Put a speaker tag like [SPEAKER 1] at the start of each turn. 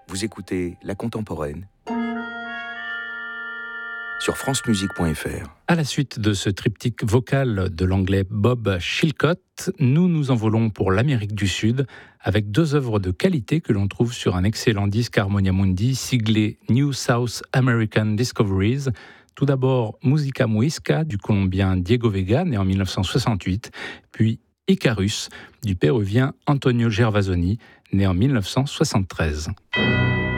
[SPEAKER 1] Vous écoutez La Contemporaine sur francemusique.fr.
[SPEAKER 2] À la suite de ce triptyque vocal de l'anglais Bob Chilcott, nous nous envolons pour l'Amérique du Sud avec deux œuvres de qualité que l'on trouve sur un excellent disque Harmonia Mundi siglé New South American Discoveries. Tout d'abord Música Muisca du Colombien Diego Vega, né en 1968, puis Icarus du Péruvien Antonio Gervasoni, né en 1973.